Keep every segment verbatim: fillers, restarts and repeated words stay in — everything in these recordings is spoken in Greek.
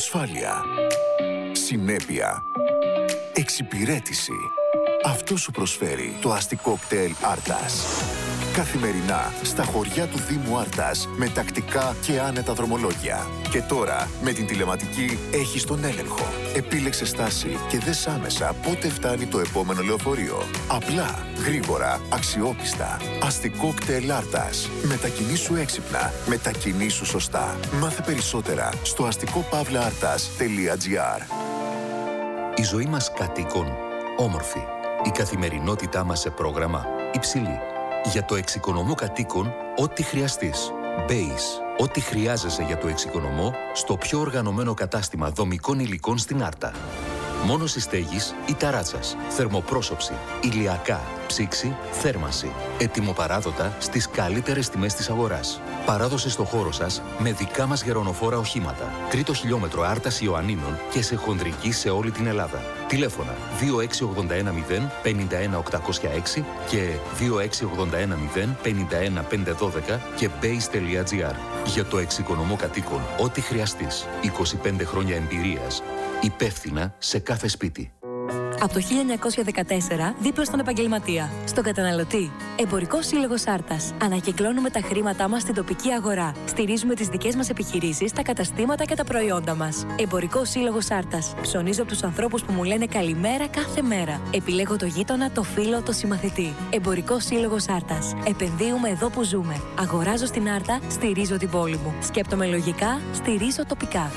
Ασφάλεια. Συνέπεια. Εξυπηρέτηση. Αυτό σου προσφέρει το αστικό κτέλ Άρτας. Καθημερινά στα χωριά του Δήμου Άρτας με τακτικά και άνετα δρομολόγια. Και τώρα με την τηλεματική έχεις τον έλεγχο. Επίλεξε στάση και δες άμεσα πότε φτάνει το επόμενο λεωφορείο. Απλά, γρήγορα, αξιόπιστα. Αστικό κτέλ Άρτας. Μετακινήσου έξυπνα. Μετακινήσου σωστά. Μάθε περισσότερα στο αστικό παύλα άρτας τελεία τζι άρ. Η ζωή μας κατοίκων όμορφη. Η καθημερινότητά μας σε πρόγραμμα υψηλή. Για το εξοικονομό κατοίκων, ό,τι χρειαστείς. Base. Ό,τι χρειάζεσαι για το εξοικονομό στο πιο οργανωμένο κατάστημα δομικών υλικών στην Άρτα. Μόνος στέγης ή ταράτσας, θερμοπρόσωψη, ηλιακά, ψήξη, θέρμανση. Ετοιμοπαράδοτα στις καλύτερες τιμές της αγοράς. Παράδοση στο χώρο σας με δικά μας γερονοφόρα οχήματα. Τρίτο χιλιόμετρο Άρτας Ιωαννίνων και σε χονδρική σε όλη την Ελλάδα. Τηλέφωνα δύο έξι ογδόντα ένα μηδέν πενήντα ένα οκτακόσια έξι και δύο έξι ογδόντα ένα μηδέν πενήντα ένα πεντακόσια δώδεκα και base τελεία τζι άρ. Για το εξοικονομό κατοίκων, ό,τι χρειαστείς. είκοσι πέντε χρόνια εμπειρίας. Υπεύθυνα σε κάθε σπίτι. Από το χίλια εννιακόσια δεκατέσσερα, δίπλα στον επαγγελματία, στον καταναλωτή. Εμπορικός Σύλλογος Άρτας. Ανακυκλώνουμε τα χρήματά μας στην τοπική αγορά. Στηρίζουμε τις δικές μας επιχειρήσεις, τα καταστήματα και τα προϊόντα μας. Εμπορικός Σύλλογος Άρτας. Ψωνίζω από τους ανθρώπους που μου λένε καλημέρα κάθε μέρα. Επιλέγω το γείτονα, το φίλο, το συμμαθητή. Εμπορικός Σύλλογος Άρτας. Επενδύουμε εδώ που ζούμε. Αγοράζω στην Άρτα, στηρίζω την πόλη μου. Σκέπτομαι λογικά, στηρίζω τοπικά.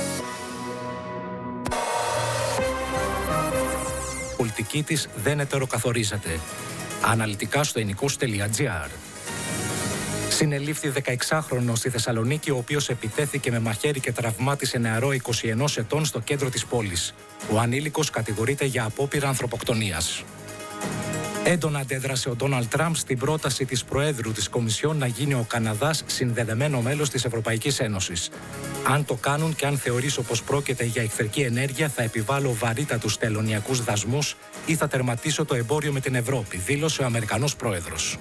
Η πολιτική της δεν ετεροκαθορίζεται. Αναλυτικά στο ενικός τελεία τζι άρ. Συνελήφθη δεκαεξάχρονος στη Θεσσαλονίκη, ο οποίος επιτέθηκε με μαχαίρι και τραυμάτισε νεαρό είκοσι ενός ετών στο κέντρο της πόλης. Ο ανήλικος κατηγορείται για απόπειρα ανθρωποκτονίας. Έντονα αντέδρασε ο Ντόναλντ Τραμπ στην πρόταση της Προέδρου της Κομισιόν να γίνει ο Καναδάς συνδεδεμένο μέλος της Ευρωπαϊκής Ένωσης. Αν το κάνουν και αν θεωρήσω πως πρόκειται για εχθρική ενέργεια, θα επιβάλλω βαρύτατους τελωνειακούς δασμούς ή θα τερματίσω το εμπόριο με την Ευρώπη, δήλωσε ο Αμερικανός Πρόεδρος.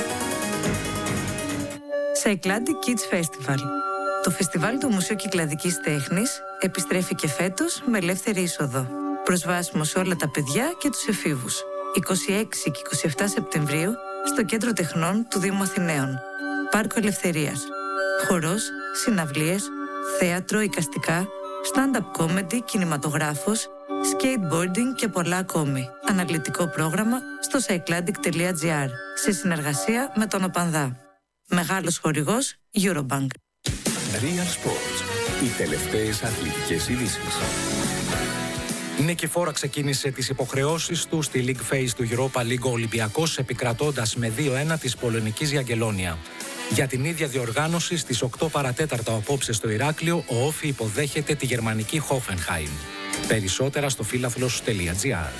Cycladic Kids Festival. Το φεστιβάλ του Μουσείου Κυκλαδικής Τέχνης επιστρέφει και φέτος με ελεύθερη είσοδο. Προσβάσιμο σε όλα τα παιδιά και τους εφήβους. είκοσι έξι και είκοσι επτά Σεπτεμβρίου στο Κέντρο Τεχνών του Δήμου Αθηναίων. Πάρκο Ελευθερίας. Χορός, συναυλίες, θέατρο, εικαστικά, stand-up comedy, κινηματογράφος, skateboarding και πολλά ακόμη. Αναλυτικό πρόγραμμα στο cycladic τελεία τζι άρ σε συνεργασία με τον ΟΠΑΝΔΑ. Μεγάλος χορηγός Eurobank. Real Sports. Οι τελευταίες αθλητικές ειδήσεις. Νίκηφόρα ξεκίνησε τις υποχρεώσεις του στη League Phase του Europa League ο Ολυμπιακός, επικρατώντας με δύο ένα της πολωνικής Γιαγκελόνια. Για την ίδια διοργάνωση στις οκτώ παρατέταρτο απόψε στο Ηράκλειο, ο Όφι υποδέχεται τη γερμανική Hoffenheim. Περισσότερα στο φίλαθλος τελεία τζι άρ.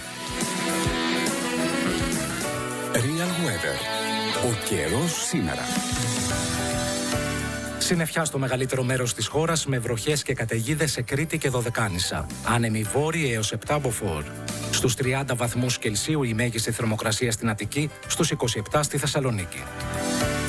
Real Weather. Ο καιρός σήμερα. Συννεφιά στο μεγαλύτερο μέρος της χώρας με βροχές και καταιγίδες σε Κρήτη και Δωδεκάνησα. Άνεμη βόρειη έως επτά μποφόρ. Στους τριάντα βαθμούς Κελσίου η μέγιστη θερμοκρασία στην Αττική, στους είκοσι επτά στη Θεσσαλονίκη.